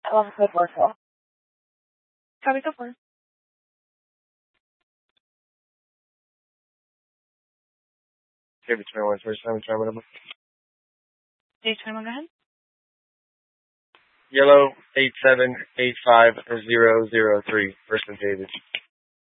11 code Warsaw. Copy, go for it. David 21, first time return number. Day 21, go ahead. Yellow 8785003, first and David.